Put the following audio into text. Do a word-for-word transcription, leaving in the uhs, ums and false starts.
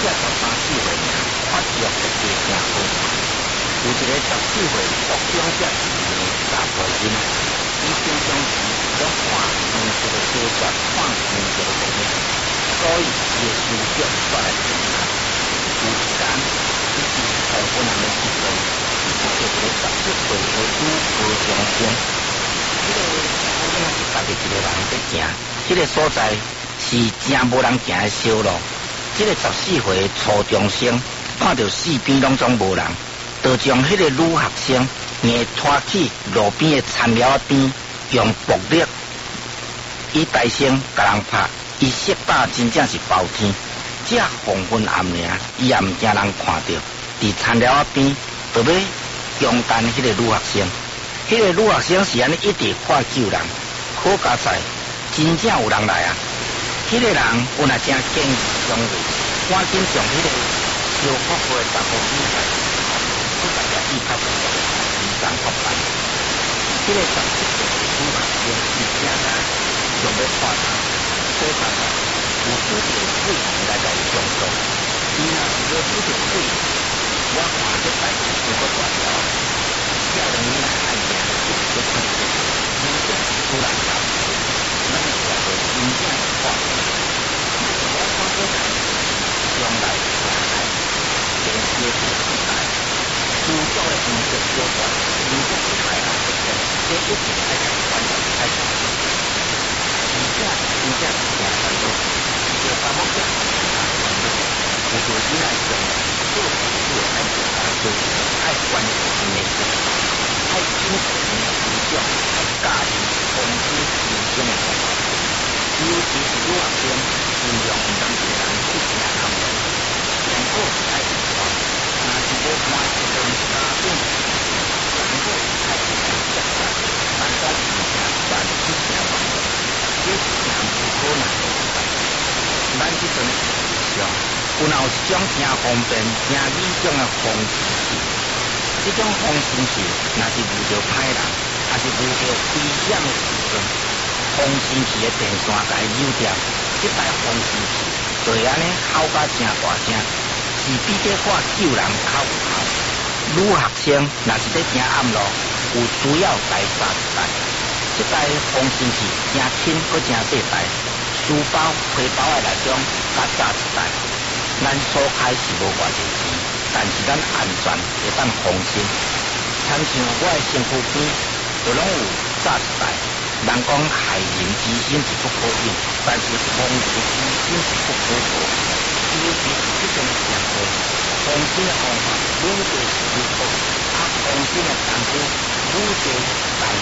才十三四岁尔，发育就加正好。有一个十四岁国中才一年查甫囡仔，伊平常时拢看现实的小说，看现实的电影，所以伊的思想煞来平衡。有一天，伊伫台湾人的时阵，伊看到一个十七岁的女高中生，这个好像是家己一个人在行，这个所在是真无人行的小路。这个十四岁的初中生看到四边拢总无人，就将迄个女学生硬拖去路边的田寮边，用暴力，伊大声甲人拍，伊色胆真正是包天。这黄昏暗暝，伊也毋惊人看到，伫田寮边就要强奸迄个女学生。迄、那个女学生是安尼一直看救人，好佳哉，真正有人来啊！迄、那个人有若正见义勇为，赶紧将迄个小福会的查甫女孩，去大家伊较重要，移送法办。迄、那个十七岁的女学生是正啊，想要破案，所以讲有拄着鬼来甲伊相助。伊若是要拄着鬼，我看这代志就搁大条。少年囡仔爱命就搁看着，真正是突然间，咱就话做真正是破案。我看过来，将来下来，电视的电视台，主角的红色小段，如果是太人的片，这一定爱甲观众爱看。而且真正是正传统，就查某囝是正传统，有做囡仔上做事就爱做大做爱关心的事，爱坚持你的理想，爱驾驭风景人生的方法。尤其是女学生，尽量唔当一个人去行暗路，上好是爱自发，若是要换一轮三点，上好是爱自己接受，但讲是正万去行网络，这是真不可能的事情。咱这阵是上，有若有一种真方便、真理想的方式是，这种方式是，若是遇到歹人，还是遇到危险的时阵。风神奇的电线台扭掉，这台风神奇就会安尼吼甲真大声，是比这看救人较有效。女学生若是在行暗路，有需要来杀一台，这台风神奇真轻，搁真细台，书包、皮包的内中甲炸一台。咱所开是无偌济钱，但是咱安全会当放心。参像我的身躯边，就拢有炸一台。人讲害人之心是不可有，但是防人之心是不可无。尤其是这种时候，防身的方法愈多愈好，啊，防身的功夫愈多，但是